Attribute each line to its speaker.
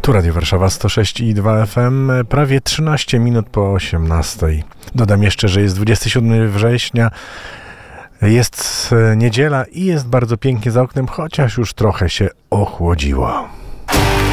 Speaker 1: Tu Radio Warszawa 106,2 FM, prawie 13 minut po 18. Dodam jeszcze, że jest 27 września, jest niedziela i jest bardzo pięknie za oknem, chociaż już trochę się ochłodziło.